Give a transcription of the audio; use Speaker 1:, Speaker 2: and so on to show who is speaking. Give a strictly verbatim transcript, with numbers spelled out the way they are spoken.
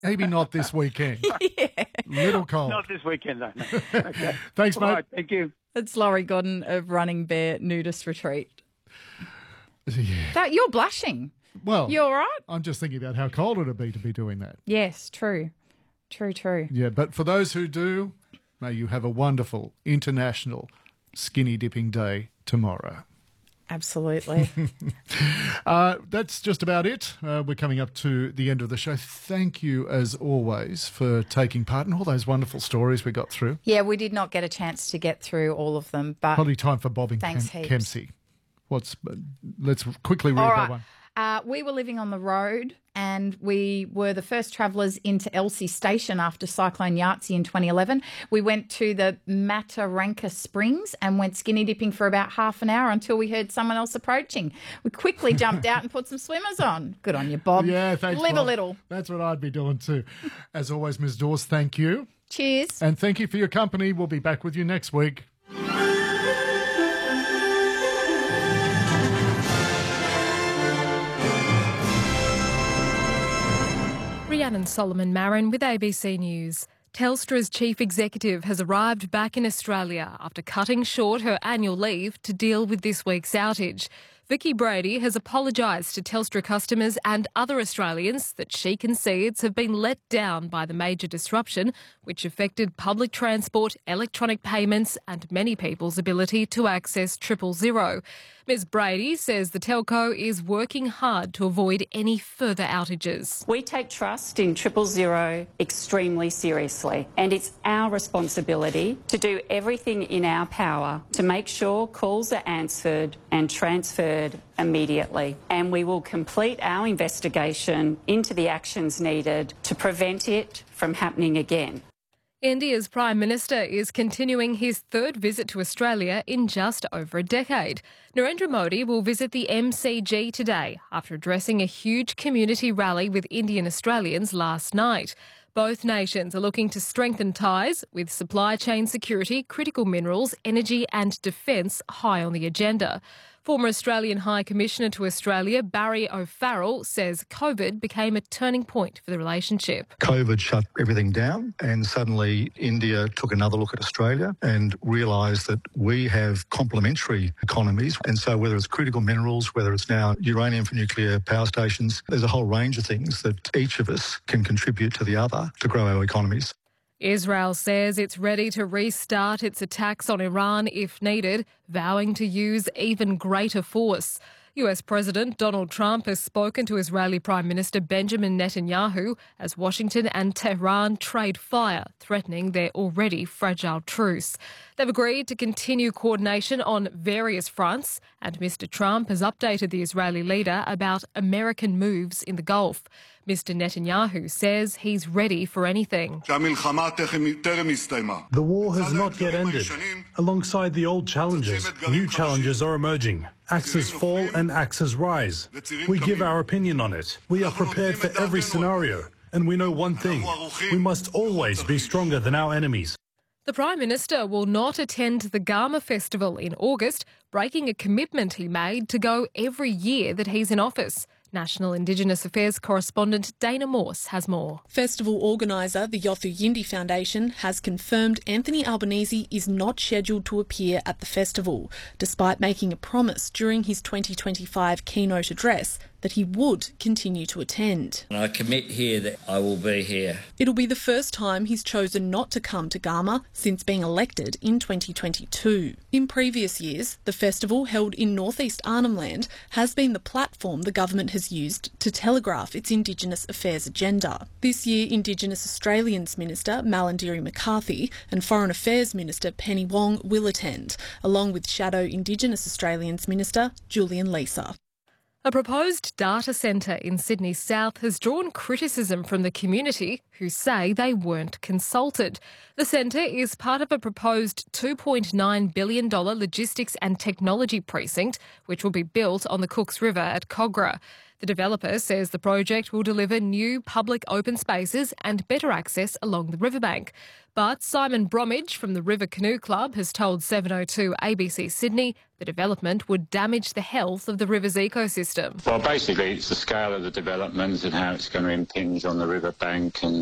Speaker 1: Maybe not this weekend.
Speaker 2: Yeah.
Speaker 1: Little cold.
Speaker 3: Not this weekend, though. No. Okay.
Speaker 1: Thanks,
Speaker 3: All
Speaker 1: mate.
Speaker 3: right, thank you.
Speaker 2: It's Laurie Godden of Running Bear Nudist Retreat.
Speaker 1: Yeah.
Speaker 2: That, you're blushing.
Speaker 1: Well,
Speaker 2: You all right?
Speaker 1: I'm just thinking about how cold it would be to be doing that.
Speaker 2: Yes, true. True, true.
Speaker 1: Yeah, but for those who do, may you have a wonderful International Skinny Dipping Day tomorrow.
Speaker 2: Absolutely.
Speaker 1: Uh, that's just about it. Uh, we're coming up to the end of the show. Thank you, as always, for taking part in all those wonderful stories we got through.
Speaker 2: Yeah, we did not get a chance to get through all of them, but
Speaker 1: Probably time for bobbing
Speaker 2: Thanks
Speaker 1: Kem-
Speaker 2: heaps.
Speaker 1: Kempsey. What's? Let's quickly read
Speaker 2: all
Speaker 1: that
Speaker 2: right.
Speaker 1: one.
Speaker 2: Uh, we were living on the road and we were the first travellers into Elsie Station after Cyclone Yahtzee in twenty eleven. We went to the Mataranka Springs and went skinny dipping for about half an hour until we heard someone else approaching. We quickly jumped out and put some swimmers on. Good on you, Bob.
Speaker 1: Yeah, thanks.
Speaker 2: Live
Speaker 1: Bob.
Speaker 2: a little.
Speaker 1: That's what I'd be doing too. As always, Miz Dawes, thank you.
Speaker 2: Cheers.
Speaker 1: And thank you for your company. We'll be back with you next week.
Speaker 4: Rhiannon Solomon Marin with A B C News. Telstra's chief executive has arrived back in Australia after cutting short her annual leave to deal with this week's outage. Vicky Brady has apologised to Telstra customers and other Australians that she concedes have been let down by the major disruption, which affected public transport, electronic payments and many people's ability to access triple zero. Ms Brady says the telco is working hard to avoid any further outages.
Speaker 5: We take trust in triple zero extremely seriously, and it's our responsibility to do everything in our power to make sure calls are answered and transferred immediately. And we will complete our investigation into the actions needed to prevent it from happening again.
Speaker 4: India's Prime Minister is continuing his third visit to Australia in just over a decade. Narendra Modi will visit the M C G today after addressing a huge community rally with Indian Australians last night. Both nations are looking to strengthen ties with supply chain security, critical minerals, energy and defence high on the agenda. Former Australian High Commissioner to Australia, Barry O'Farrell, says COVID became a turning point for the relationship.
Speaker 6: COVID shut everything down and suddenly India took another look at Australia and realised that we have complementary economies. And so whether it's critical minerals, whether it's now uranium for nuclear power stations, there's a whole range of things that each of us can contribute to the other to grow our economies.
Speaker 4: Israel says it's ready to restart its attacks on Iran if needed, vowing to use even greater force. U S President Donald Trump has spoken to Israeli Prime Minister Benjamin Netanyahu as Washington and Tehran trade fire, threatening their already fragile truce. They've agreed to continue coordination on various fronts, and Mr Trump has updated the Israeli leader about American moves in the Gulf. Mr Netanyahu says he's ready for anything.
Speaker 7: The war has not yet ended. Alongside the old challenges, new challenges are emerging. Axes fall and axes rise. We give our opinion on it. We are prepared for every scenario. And we know one thing, we must always be stronger than our enemies.
Speaker 4: The Prime Minister will not attend the Garma Festival in August, breaking a commitment he made to go every year that he's in office. National Indigenous Affairs correspondent Dana Morse has more.
Speaker 8: Festival organiser the Yothu Yindi Foundation has confirmed Anthony Albanese is not scheduled to appear at the festival, despite making a promise during his twenty twenty-five keynote address that he would continue to attend.
Speaker 9: And I commit here that I will be here.
Speaker 8: It'll be the first time he's chosen not to come to Garma since being elected in twenty twenty-two. In previous years, the festival held in northeast Arnhem Land has been the platform the government has used to telegraph its Indigenous affairs agenda. This year, Indigenous Australians Minister Malarndirri McCarthy and Foreign Affairs Minister Penny Wong will attend, along with Shadow Indigenous Australians Minister Julian Leeser.
Speaker 4: A proposed data centre in Sydney South has drawn criticism from the community who say they weren't consulted. The centre is part of a proposed two point nine billion dollars logistics and technology precinct, which will be built on the Cooks River at Kogarah. The developer says the project will deliver new public open spaces and better access along the riverbank. But Simon Bromwich from the River Canoe Club has told seven oh two A B C Sydney the development would damage the health of the river's ecosystem.
Speaker 10: Well, basically it's the scale of the development and how it's going to impinge on the riverbank and